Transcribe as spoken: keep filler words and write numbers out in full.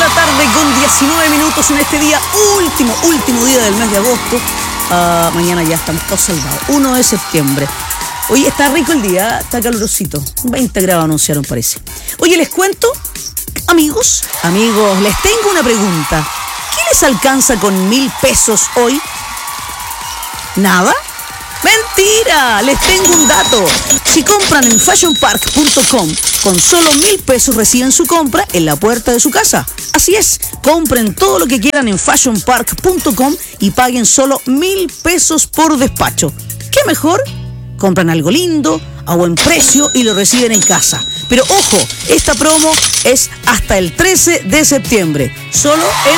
la tarde con diecinueve minutos en este día, último, último día del mes de agosto. Uh, mañana ya estamos todos salvados, uno de septiembre. Oye, está rico el día, está calurosito. veinte grados anunciaron, parece. Oye, les cuento, amigos, amigos, les tengo una pregunta. ¿Qué les alcanza con mil pesos hoy? ¿Nada? ¡Mentira! Les tengo un dato. Si compran en fashion park punto com, con solo mil pesos reciben su compra en la puerta de su casa. Así es, compren todo lo que quieran en fashion park punto com y paguen solo mil pesos por despacho. ¿Qué mejor? Compran algo lindo, a buen precio y lo reciben en casa. Pero ojo, esta promo es hasta el trece de septiembre, solo en